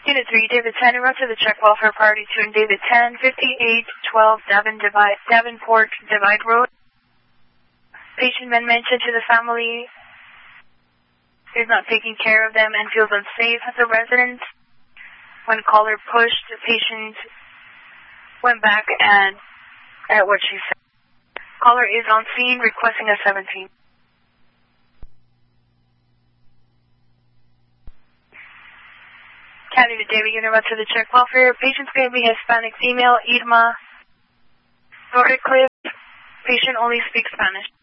Unit 3, David 10, en route to the check welfare priority 2 and David 10, 5812 Davenport Divide Road. Patient been mentioned to the family is not taking care of them and feels unsafe at the residence. When caller pushed, the patient went back and at what she said. Caller is on scene requesting a 17. County to David, unit route to the check welfare. Patient's going to be Hispanic female, Irma Torrecliff. Patient only speaks Spanish.